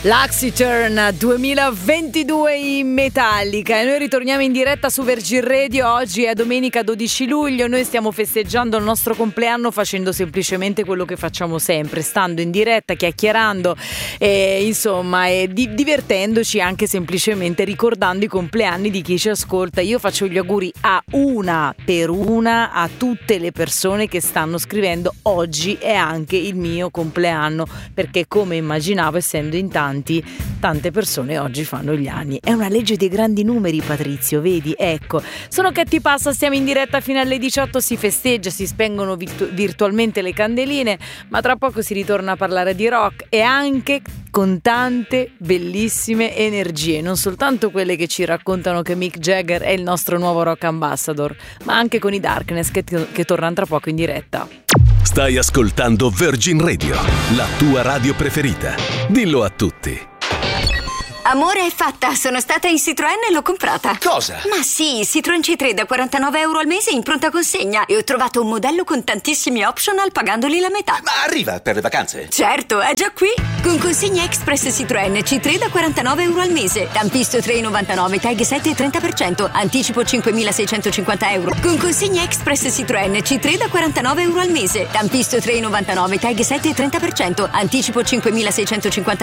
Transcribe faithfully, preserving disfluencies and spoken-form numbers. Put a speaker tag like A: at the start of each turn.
A: L'Axiturn duemilaventidue in Metallica e noi ritorniamo in diretta su Virgin Radio. Oggi è domenica dodici luglio, noi stiamo festeggiando il nostro compleanno facendo semplicemente quello che facciamo sempre, stando in diretta, chiacchierando e insomma e di- divertendoci, anche semplicemente ricordando i compleanni di chi ci ascolta. Io faccio gli auguri a una per una a tutte le persone che stanno scrivendo. Oggi è anche il mio compleanno, perché come immaginavo, essendo in tanti tante persone oggi fanno gli anni. È una legge dei grandi numeri, Patrizio, vedi? Ecco, sono Catti Passa, stiamo in diretta fino alle diciotto, si festeggia, si spengono virtu- virtualmente le candeline, ma tra poco si ritorna a parlare di rock e anche con tante bellissime energie, non soltanto quelle che ci raccontano che Mick Jagger è il nostro nuovo rock ambassador, ma anche con i Darkness che, t- che tornano tra poco in diretta.
B: Stai ascoltando Virgin Radio, la tua radio preferita. Dillo a tutti.
C: Amore, è fatta, sono stata in Citroën e l'ho comprata.
D: Cosa?
C: Ma sì, Citroën C tre da quarantanove euro al mese in pronta consegna e ho trovato un modello con tantissimi optional pagandoli la metà.
D: Ma arriva per le vacanze?
C: Certo, è già qui. Con consegna express Citroën C tre da quarantanove euro al mese, tampisto tre virgola novantanove, tag sette e trenta per cento, anticipo cinquemilaseicentocinquanta euro. Con consegna express Citroën C tre da quarantanove euro al mese, tampisto tre virgola novantanove, tag sette e trenta per cento, anticipo cinquemilaseicentocinquanta